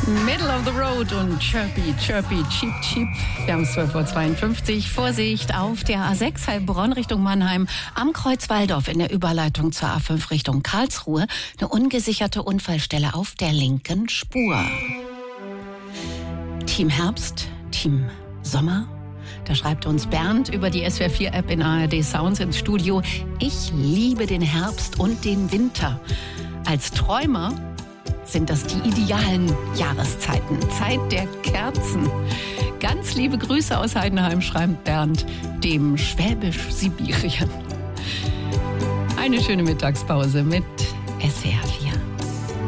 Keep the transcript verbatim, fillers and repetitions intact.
Middle of the Road und Chirpy, Chirpy, Cheep, Cheep. Wir haben es zwölf Uhr zweiundfünfzig. Vorsicht auf der A sechs Heilbronn Richtung Mannheim am Kreuz Walldorf in der Überleitung zur A fünf Richtung Karlsruhe. Eine ungesicherte Unfallstelle auf der linken Spur. Team Herbst, Team Sommer. Da schreibt uns Bernd über die S W R vier App in A R D Sounds ins Studio. Ich liebe den Herbst und den Winter. Als Träumer sind das die idealen Jahreszeiten. Zeit der Kerzen. Ganz liebe Grüße aus Heidenheim, schreibt Bernd, dem Schwäbisch-Sibirien. Eine schöne Mittagspause mit S W R.